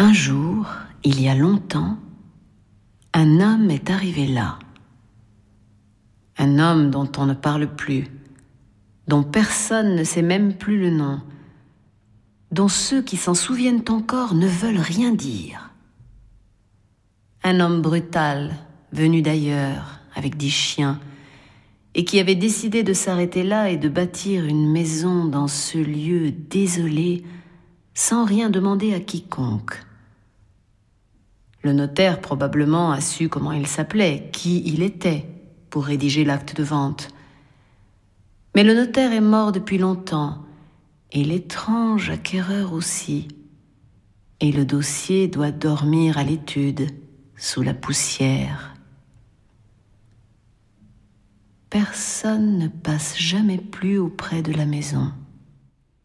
Un jour, il y a longtemps, un homme est arrivé là. Un homme dont on ne parle plus, dont personne ne sait même plus le nom, dont ceux qui s'en souviennent encore ne veulent rien dire. Un homme brutal, venu d'ailleurs, avec des chiens, et qui avait décidé de s'arrêter là et de bâtir une maison dans ce lieu désolé, sans rien demander à quiconque. Le notaire probablement a su comment il s'appelait, qui il était, pour rédiger l'acte de vente. Mais le notaire est mort depuis longtemps, et l'étrange acquéreur aussi. Et le dossier doit dormir à l'étude, sous la poussière. Personne ne passe jamais plus auprès de la maison.